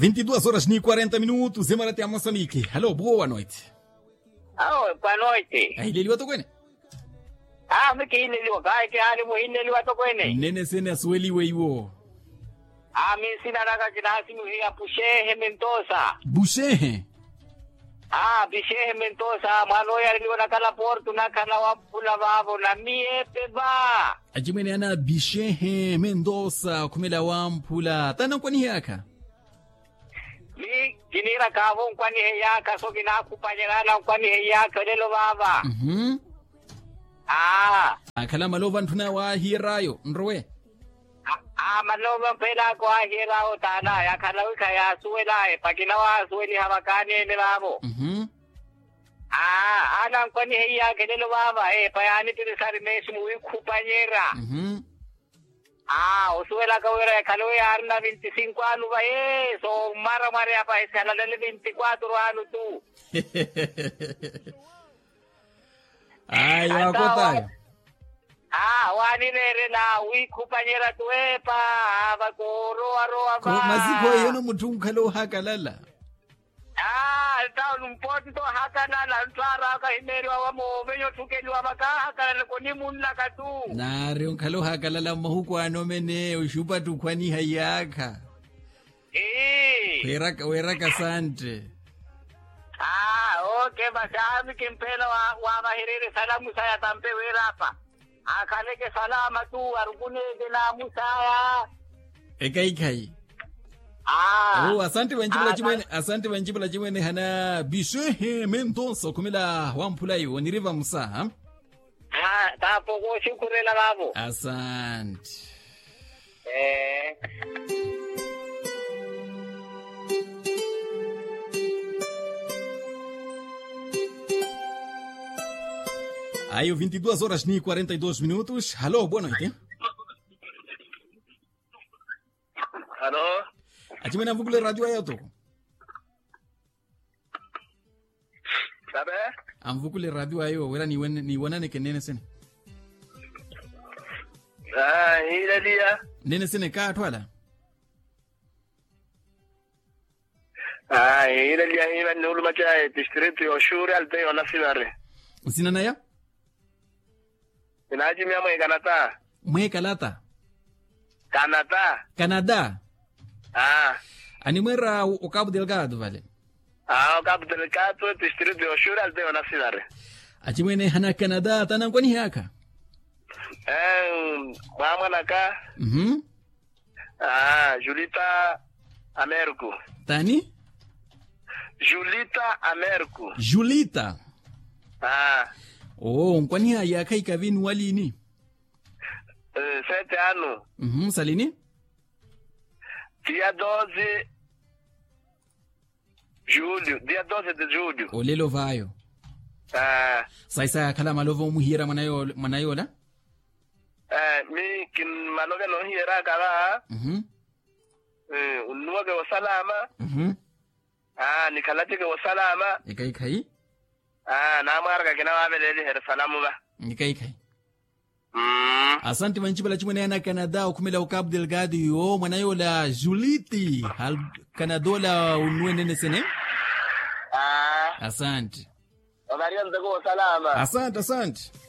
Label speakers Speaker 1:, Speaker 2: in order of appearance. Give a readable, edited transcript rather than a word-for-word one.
Speaker 1: 22 horas ni 40 minutos, Zemarate a Moçambique. Alô, boa noite.
Speaker 2: Alô, boa noite.
Speaker 1: Aí, Lili, wato kwene?
Speaker 2: Miki hineliwa, kai ke hali mo hineliwa to kwene.
Speaker 1: Nene sene asweli weiwo.
Speaker 2: Mi sinaraka kinasi muhiya Bushehe Mendoza.
Speaker 1: Bushehe?
Speaker 2: Bushehe Mendoza, mano ya liwa nakala portu nakala wapula babo na miepe ba.
Speaker 1: Ajimene ana Bushehe Mendoza kumela wampula. Tana kwani hiyaka?
Speaker 2: Mi kinira kavon kwani hiyaka so kinakupanyerana kwani hiyaka lelo baba.
Speaker 1: Akala malova ntuna wa hirayo, nrowe?
Speaker 2: Malova pela kwa hirao tana, ya kala wika ya suwela, pakina wa suweli hawakani ene babo. Ana kwani hiya kelelo baba, payani tirisari mesu muwi kupanyera. Usuwela kawera ya kalowe arna 25 anu ba, so mara ya pa eskala lele 24 anu tu.
Speaker 1: Ay, wako tayo.
Speaker 2: Wani nere na wikupanyera tuwepa, roa ba.
Speaker 1: Maziko yeno mutu mkalo hakalala.
Speaker 2: Tao mpoti to hakalala, ntwara haka hineri wa venyo tukeli wa maka hakalala koni munla katu.
Speaker 1: Nare mkalo hakalala mahuku anomene, ushupa tukwani hayaka. Weraka sante.
Speaker 2: Okay, basi kimpela wa mahirere salamu saya tampe werapa. Akaleke salama tu arugune na musaya.
Speaker 1: Ekai. Asante wanjibula chimene hana Bushehe Mendoza kumila wampulai waniriva musa.
Speaker 2: Tapo go shukurela babo.
Speaker 1: Asante. Aí, 22 horas e 42 minutos. Alô, boa noite.
Speaker 2: Alô?
Speaker 1: Achimena mvukule radio ayo toko.
Speaker 2: Sabe?
Speaker 1: Amvukule radio ayo, wera ni wanane ke nene sene.
Speaker 2: Hila dia.
Speaker 1: Nene sene ka atwala.
Speaker 2: Hila dia hila nulu macha distrito yoshuri alpe yonasinare.
Speaker 1: Usina na ya?
Speaker 2: Inaji miya Kanata.
Speaker 1: Kalata?
Speaker 2: Canada.
Speaker 1: Animera o Cabo Delgado, vale?
Speaker 2: O Cabo Delgado, distrito de Oshura, aldeo na cidade.
Speaker 1: Achimene hana Canada, tanang kwani haka?
Speaker 2: Mama naka. Julita Americo.
Speaker 1: Tani?
Speaker 2: Julita Americo.
Speaker 1: Julita? Kwani hayaka ikavini walini?
Speaker 2: 7 anos.
Speaker 1: Salini?
Speaker 2: Dia 12 de julho.
Speaker 1: Olelo vayo. Saisa kala malova umuhira manayola?
Speaker 2: Mi kin manoga no hira kala. Unuwaga wa salama. Nikalatike wa salama.
Speaker 1: Ikai.
Speaker 2: Na marga kina wabeleli her salamu ba.
Speaker 1: Ikai. Asante manchibala chimene ana Canada ukumela u Cabo Delgado yo mwanayola Juliti hal Canadola unwende sene. Asante.
Speaker 2: Obarian tego salama.
Speaker 1: Asante.